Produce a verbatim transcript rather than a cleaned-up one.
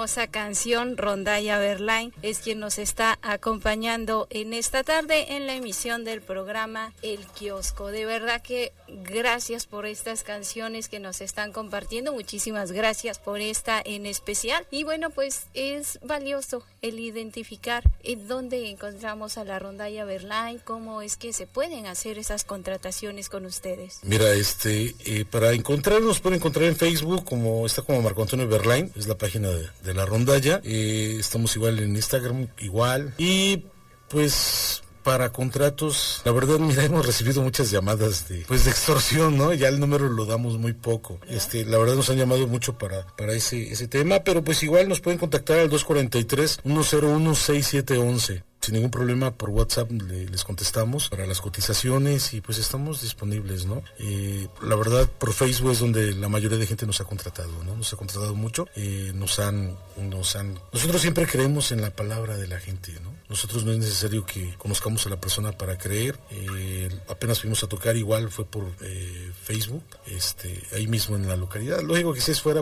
hermosa canción. Rondalla Verlaine es quien nos está acompañando en esta tarde en la emisión del programa El Kiosco. De verdad que gracias por estas canciones que nos están compartiendo. Muchísimas gracias por esta en especial. Y bueno, pues es valioso el identificar en dónde encontramos a la Rondalla Verlaine, cómo es que se pueden hacer esas contrataciones con ustedes. Mira, este, eh, para encontrarnos, pueden encontrar en Facebook, como está como Marco Antonio Verlaine, es la página de, de la Rondalla. Eh, estamos igual en Instagram, igual. Y pues para contratos, la verdad, mira, hemos recibido muchas llamadas de, pues, de extorsión, ¿no? Ya el número lo damos muy poco. Este, la verdad nos han llamado mucho para, para ese, ese tema, pero pues igual nos pueden contactar al dos cuatro tres, uno cero uno, seis siete uno uno. Sin ningún problema, por WhatsApp le, les contestamos para las cotizaciones y pues estamos disponibles, ¿no? Eh, la verdad, por Facebook es donde la mayoría de gente nos ha contratado, ¿no? Nos ha contratado mucho, eh, nos han, nos han... Nosotros siempre creemos en la palabra de la gente, ¿no? Nosotros no es necesario que conozcamos a la persona para creer. Eh, apenas fuimos a tocar, igual fue por eh, Facebook, este, ahí mismo en la localidad. Lógico que si es fuera,